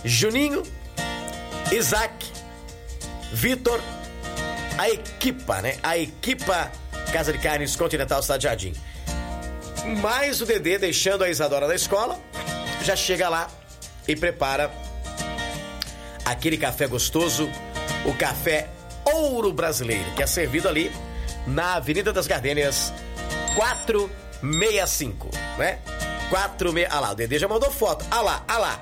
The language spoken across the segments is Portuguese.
Juninho, Isaac, Vitor, a equipa, né? A equipa Casa de Carnes Continental Cidade Jardim. Mas o Dedê, deixando a Isadora na escola, já chega lá e prepara aquele café gostoso, o café Ouro Brasileiro, que é servido ali na Avenida das Gardênias 465, né? 46. Ah lá, o Dedê já mandou foto. Ah lá.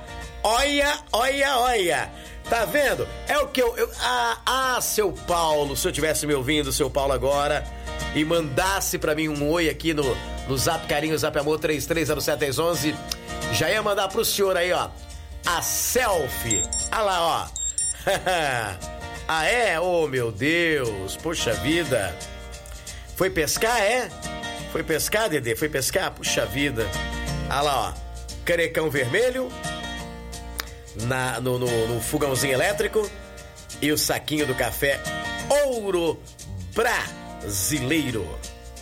Olha. Tá vendo? É o que seu Paulo, se eu tivesse me ouvindo, seu Paulo agora, e mandasse pra mim um oi aqui no Zap Carinho, Zap Amor 330711, já ia mandar pro senhor aí, ó, a selfie. Ah lá, ó. Ah, é? Oh, meu Deus. Poxa vida. Foi pescar, é? Foi pescar, Dedê? Foi pescar? Puxa vida. Ah lá, ó. Canecão vermelho no fogãozinho elétrico e o saquinho do café Ouro Brasileiro.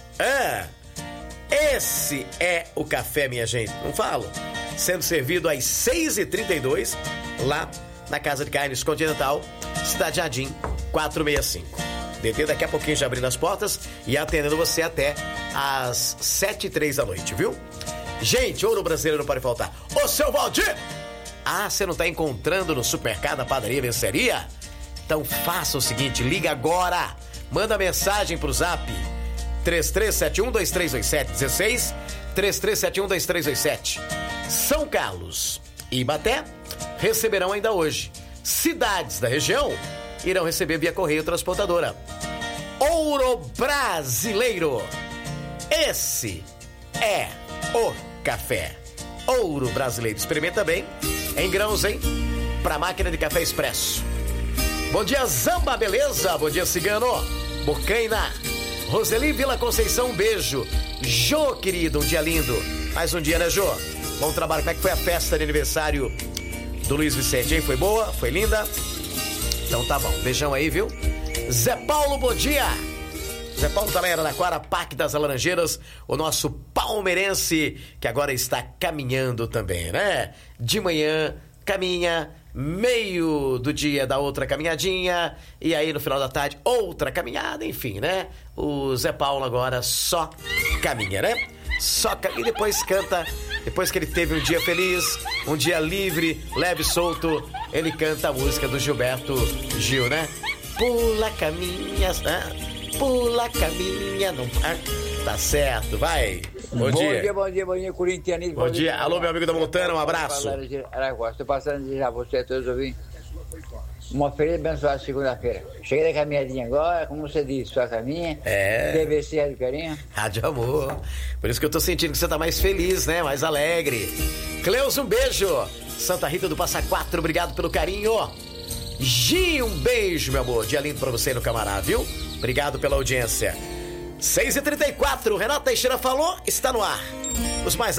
Esse é o café, minha gente. Não falo? Sendo servido às 6h32 lá na Casa de Carnes Continental, Cidade Jardim 465. Dedê daqui a pouquinho já abrindo as portas e atendendo você até às 7h03 da noite, viu? Gente, Ouro Brasileiro não pode faltar. Ô, seu Valdir! Ah, você não tá encontrando no Supermercado, Padaria, Venceria? Então faça o seguinte, liga agora. Manda mensagem pro Zap 3371238716 33712387. São Carlos e Ibaté receberão ainda hoje. Cidades da região irão receber via correio transportadora. Ouro Brasileiro. Esse é o café Ouro Brasileiro. Experimenta bem em grãos, hein? Pra máquina de café expresso. Bom dia, Zamba, beleza? Bom dia, Cigano. Bocaina. Roseli Vila Conceição, um beijo. Jô, querido, um dia lindo. Mais um dia, né, Jô? Bom trabalho. Como é que foi a festa de aniversário do Luiz Vicente, hein? Foi boa? Foi linda? Então tá bom. Beijão aí, viu? Zé Paulo, bom dia. Zé Paulo tá lá em Araraquara, Parque das Laranjeiras, o nosso palmeirense que agora está caminhando também, né? De manhã, caminha, meio do dia dá outra caminhadinha, e aí no final da tarde, outra caminhada, enfim, né? O Zé Paulo agora só caminha, né? E depois canta, depois que ele teve um dia feliz, um dia livre, leve e solto, ele canta a música do Gilberto Gil, né? Pula, caminha, pula, caminha, não... Tá certo, vai. Bom dia, corintianismo. Bom dia, alô, meu amigo da Montana, um abraço. Estou passando a desejar a você a todos ouvintes uma feliz e abençoada segunda-feira. Cheguei da caminhadinha agora, como você disse, sua caminha. TVC Rádio Carinho. Rádio Amor. Por isso que eu tô sentindo que você tá mais feliz, né? Mais alegre. Cleus, um beijo. Santa Rita do Passa Quatro, obrigado pelo carinho. Gi, um beijo, meu amor. Dia lindo pra você no Camará, viu? Obrigado pela audiência. 6h34, Renata Teixeira falou, está no ar. Os mais